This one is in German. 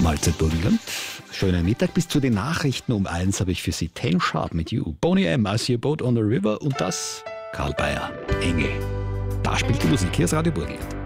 Mahlzeit Burgenland. Schönen Mittag. Bis zu den Nachrichten um 1 habe ich für Sie Ten Sharp mit You. Boney M. I See a Boat on the River und das Karl Bayer. Engel. Da spielt die Musik. Hier ist Radio Burgenland.